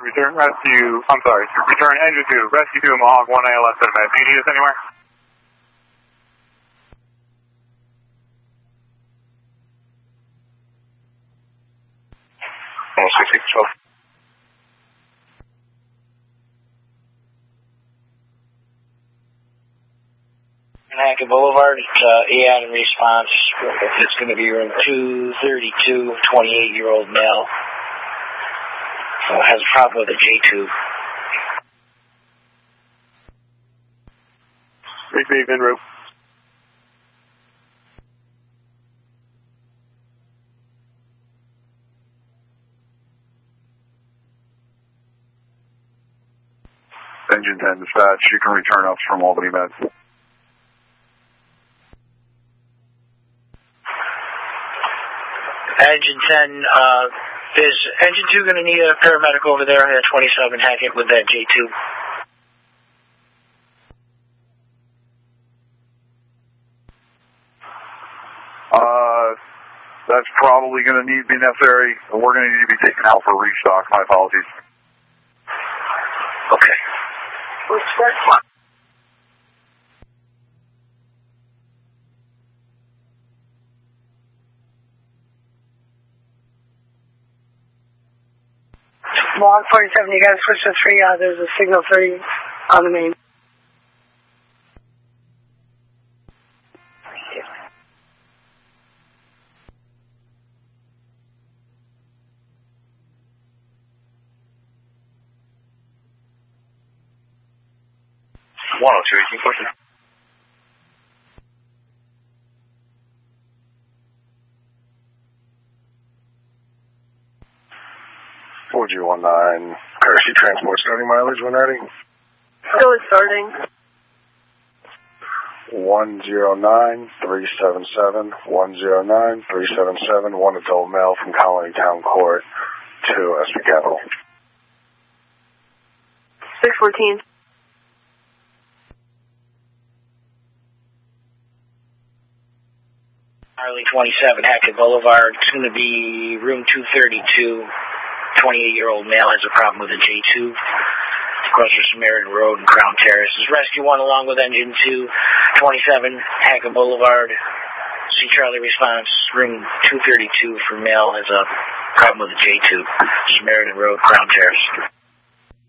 Return engine 2, rescue 2, Mohawk 1 ALS at event. Do you need us anywhere? Oh, 6612. Hackett Boulevard, it's AAD in response. It's going to be room 232, 28-year-old male. Has a problem with a J2. Receive en route. Engine 10 dispatch, you can return up from Albany Med. Engine 10, is Engine 2 going to need a paramedic over there at 27 Hackett with that J2? That's probably going to need to be necessary. We're going to need to be taken out for restock. My apologies. Okay. Mohawk 47, you guys switch to 3, there's a signal 30 on the main. What Would you 19 courtesy transport starting mileage when ready? Still is starting. 109-377, 109-377, one adult male from Colony Town Court to SP Capital. 614. Harley 27 Hackett Boulevard. It's going to be room 232. 28-year-old male has a problem with a J2. Across from Samaritan Road and Crown Terrace. This is Rescue 1 along with Engine 2. 27 Hackett Boulevard. C Charlie response. Room 232 for male has a problem with a J2. Samaritan Road, Crown Terrace.